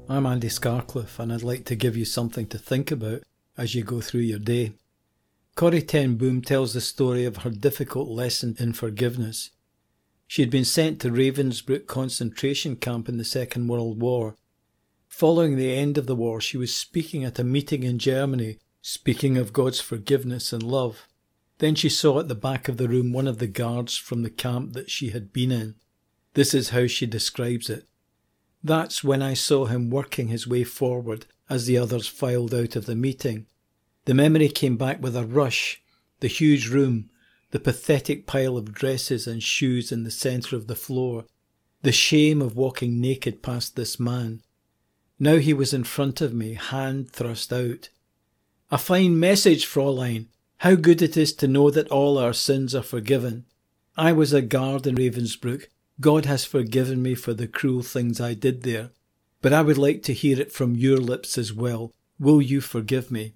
I'm Andy Scarcliffe, and I'd like to give you something to think about as you go through your day. Corrie ten Boom tells the story of her difficult lesson in forgiveness. She had been sent to Ravensbrück concentration camp in the Second World War. Following the end of the war, she was speaking at a meeting in Germany, speaking of God's forgiveness and love. Then she saw at the back of the room one of the guards from the camp that she had been in. This is how she describes it. That's when I saw him working his way forward as the others filed out of the meeting. The memory came back with a rush. The huge room, the pathetic pile of dresses and shoes in the centre of the floor, the shame of walking naked past this man. Now he was in front of me, hand thrust out. "A fine message, Fräulein. How good it is to know that all our sins are forgiven. I was a guard in Ravensbrück. God has forgiven me for the cruel things I did there. But I would like to hear it from your lips as well. Will you forgive me?"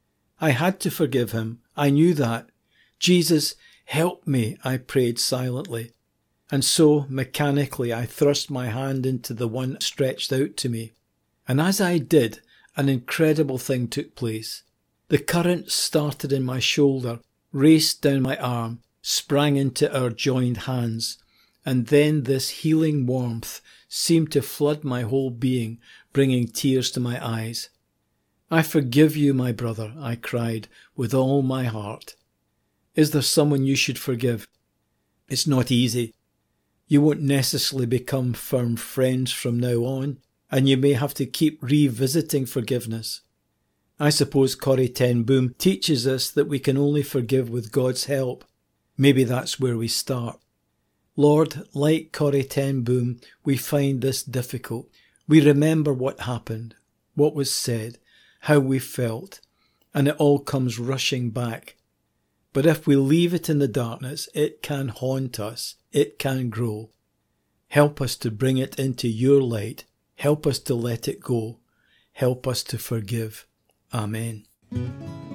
I had to forgive him. I knew that. "Jesus, help me," I prayed silently. And so, mechanically, I thrust my hand into the one stretched out to me. And as I did, an incredible thing took place. The current started in my shoulder, raced down my arm, sprang into our joined hands, and then this healing warmth seemed to flood my whole being, bringing tears to my eyes. "I forgive you, my brother," I cried with all my heart. Is there someone you should forgive? It's not easy. You won't necessarily become firm friends from now on, and you may have to keep revisiting forgiveness. I suppose Corrie ten Boom teaches us that we can only forgive with God's help. Maybe that's where we start. Lord, like Corrie ten Boom, we find this difficult. We remember what happened, what was said, how we felt, and it all comes rushing back. But if we leave it in the darkness, it can haunt us, it can grow. Help us to bring it into your light. Help us to let it go. Help us to forgive. Amen.